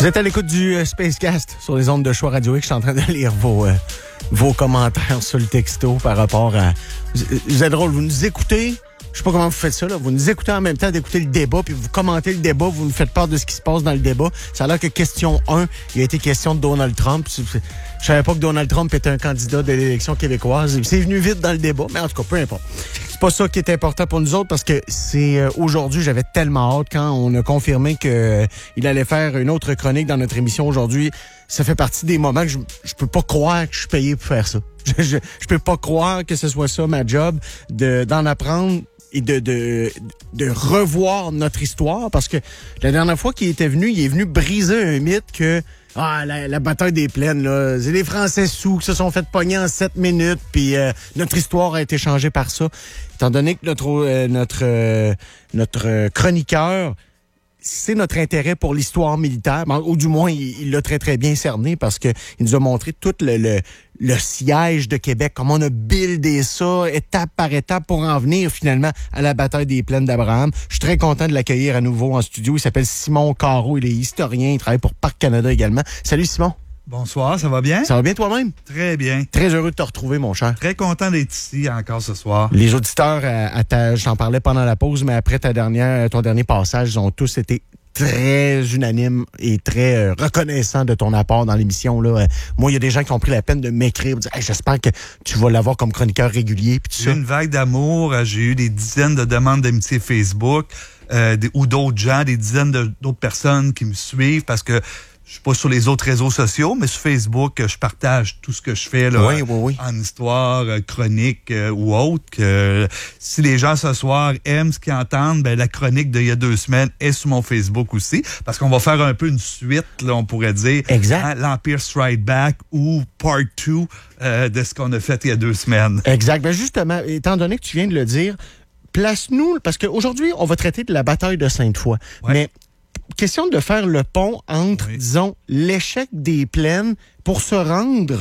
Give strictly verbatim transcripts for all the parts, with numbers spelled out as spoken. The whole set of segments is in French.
Vous êtes à l'écoute du euh, Spacecast sur les ondes de Choix Radio X. Je suis en train de lire vos, euh, vos commentaires sur le texto par rapport à... Vous, vous êtes drôle, vous nous écoutez... Je sais pas comment vous faites ça, là. Vous nous écoutez en même temps d'écouter le débat, puis vous commentez le débat, vous nous faites part de ce qui se passe dans le débat. Ça a l'air que question un, il a été question de Donald Trump. Je savais pas que Donald Trump était un candidat de l'élection québécoise. C'est venu vite dans le débat, mais en tout cas, peu importe. C'est pas ça qui est important pour nous autres, parce que c'est euh, aujourd'hui, j'avais tellement hâte quand on a confirmé que euh, il allait faire une autre chronique dans notre émission aujourd'hui. Ça fait partie des moments que je, je peux pas croire que je suis payé pour faire ça. Je, je, je peux pas croire que ce soit ça ma job, de d'en apprendre et de, de, de revoir notre histoire, parce que la dernière fois qu'il était venu, il est venu briser un mythe que ah la, la bataille des plaines, là, c'est les Français sous qui se sont fait pogner en sept minutes, puis euh, notre histoire a été changée par ça. Étant donné que notre euh, notre euh, notre chroniqueur, c'est notre intérêt pour l'histoire militaire, ou du moins, il l'a très, très bien cerné, parce que il nous a montré tout le, le, le siège de Québec, comment on a buildé ça, étape par étape, pour en venir finalement à la bataille des plaines d'Abraham. Je suis très content de l'accueillir à nouveau en studio. Il s'appelle Simon Carreau, il est historien, il travaille pour Parc Canada également. Salut Simon. Bonsoir, ça va bien? Ça va bien toi-même? Très bien. Très heureux de te retrouver, mon cher. Très content d'être ici encore ce soir. Les auditeurs, à, à ta, je t'en parlais pendant la pause, mais après ta dernière, ton dernier passage, ils ont tous été très unanimes et très euh, reconnaissants de ton apport dans l'émission. Là. Euh, moi, il y a des gens qui ont pris la peine de m'écrire, de dire hey, j'espère que tu vas l'avoir comme chroniqueur régulier. Puis tout j'ai ça. eu une vague d'amour, j'ai eu des dizaines de demandes d'amitié Facebook euh, des, ou d'autres gens, des dizaines de, d'autres personnes qui me suivent parce que je suis pas sur les autres réseaux sociaux, mais sur Facebook, je partage tout ce que je fais là, oui, oui, oui. en histoire, chronique euh, ou autre. Que, si les gens ce soir aiment ce qu'ils entendent, ben la chronique d'il y a deux semaines est sur mon Facebook aussi, parce qu'on va faire un peu une suite, là, on pourrait dire, exact. Hein, l'Empire Strike Back ou Part deux euh, de ce qu'on a fait il y a deux semaines. Exact. Ben justement, étant donné que tu viens de le dire, place-nous, parce qu'aujourd'hui, on va traiter de la bataille de Sainte-Foy. Ouais. Mais question de faire le pont entre, oui. disons, l'échec des plaines pour se rendre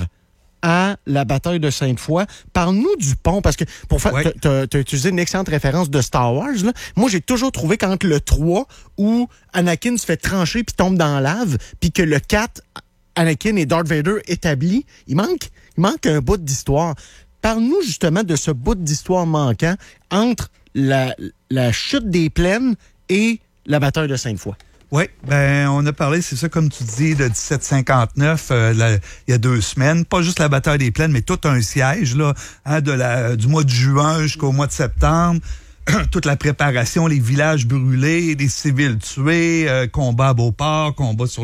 à la bataille de Sainte-Foy. Parle-nous du pont, parce que pour faire, oui. tu as utilisé une excellente référence de Star Wars. Là. Moi, j'ai toujours trouvé qu'entre le trois, où Anakin se fait trancher puis tombe dans la lave, puis que le quatre, Anakin et Darth Vader établis, il manque, il manque un bout d'histoire. Parle-nous justement de ce bout d'histoire manquant entre la, la chute des plaines et la bataille de Sainte-Foy. Oui, ben on a parlé, c'est ça comme tu dis, de dix-sept cinquante-neuf, euh, la, il y a deux semaines. Pas juste la bataille des plaines, mais tout un siège là, hein, de la, du mois de juin jusqu'au mois de septembre. Toute la préparation, les villages brûlés, des civils tués, euh, combats à Beauport, combats sur